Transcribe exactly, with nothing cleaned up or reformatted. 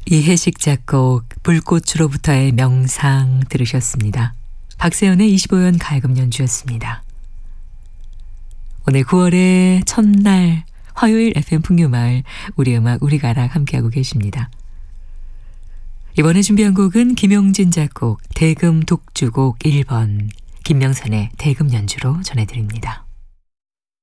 이혜식 작곡 불꽃으로부터의 명상 들으셨습니다. 박세연의 이십오 연 가야금 연주였습니다. 오늘 구월의 첫날 화요일 에프엠 풍류마을 우리 음악 우리 가락 함께하고 계십니다. 이번에 준비한 곡은 김용진 작곡 대금 독주곡 일 번 김명선의 대금 연주로 전해드립니다.